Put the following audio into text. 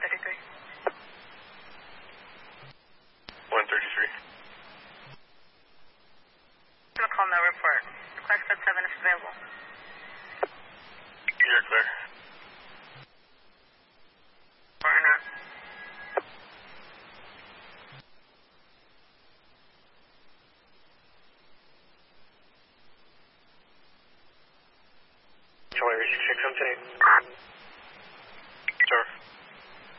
133. 133. Call no report. Request code 7 is available. You're clear. Or not. Charlie, 66 on today.